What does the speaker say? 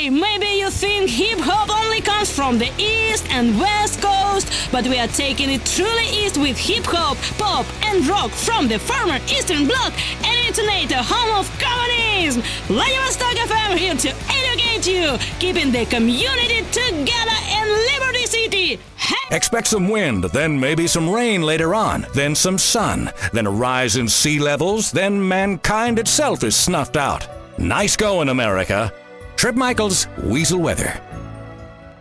Hey, maybe you think hip-hop only comes from the East and West Coast, but we are taking it truly east with hip-hop, pop and rock from the former Eastern Bloc and into the home of communism. Vladivostok FM here to educate you, keeping the community together in Liberty City. Hey! Expect some wind, then maybe some rain later on, then some sun, then a rise in sea levels, then mankind itself is snuffed out. Nice going, America. Trip Michaels, Weasel Weather.